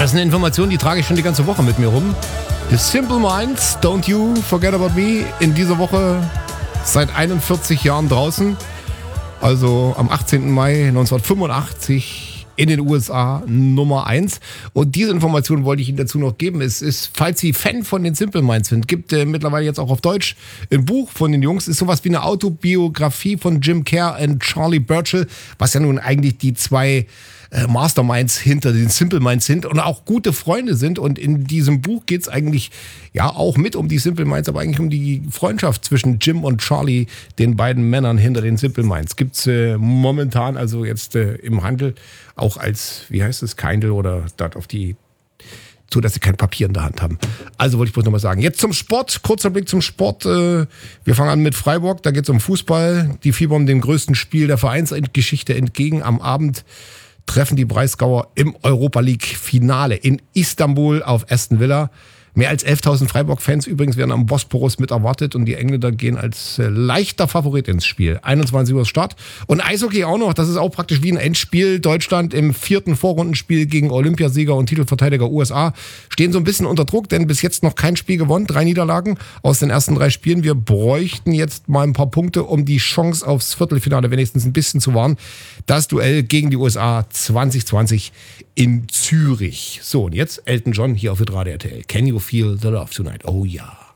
Das ist eine Information, die trage ich schon die ganze Woche mit mir rum. The Simple Minds, Don't You Forget About Me, in dieser Woche seit 41 Jahren draußen. Also am 18. Mai 1985 in den USA Nummer 1. Und diese Information wollte ich Ihnen dazu noch geben. Es ist, falls Sie Fan von den Simple Minds sind, gibt mittlerweile jetzt auch auf Deutsch ein Buch von den Jungs. Ist sowas wie eine Autobiografie von Jim Kerr und Charlie Burchill, was ja nun eigentlich die zwei Masterminds hinter den Simple Minds sind und auch gute Freunde sind. Und in diesem Buch geht es eigentlich ja auch mit um die Simple Minds, aber eigentlich um die Freundschaft zwischen Jim und Charlie, den beiden Männern hinter den Simple Minds. Gibt es momentan also jetzt im Handel auch als, wie heißt es, Kindle oder dort auf die, so dass sie kein Papier in der Hand haben. Also wollte ich bloß nochmal sagen. Jetzt zum Sport, kurzer Blick zum Sport. Wir fangen an mit Freiburg, da geht es um Fußball. Die fiebern dem größten Spiel der Vereinsgeschichte entgegen. Am Abend treffen die Breisgauer im Europa League Finale in Istanbul auf Aston Villa. Mehr als 11.000 Freiburg-Fans übrigens werden am Bosporus mit erwartet und die Engländer gehen als leichter Favorit ins Spiel. 21 Uhr Start. Und Eishockey auch noch, das ist auch praktisch wie ein Endspiel. Deutschland im 4. Vorrundenspiel gegen Olympiasieger und Titelverteidiger USA stehen so ein bisschen unter Druck, denn bis jetzt noch kein Spiel gewonnen. 3 Niederlagen aus den ersten 3 Spielen. Wir bräuchten jetzt mal ein paar Punkte, um die Chance aufs Viertelfinale wenigstens ein bisschen zu wahren. Das Duell gegen die USA 2020 in Zürich. So, und jetzt Elton John hier auf Hitradio RTL. Can you feel the love tonight? Oh ja.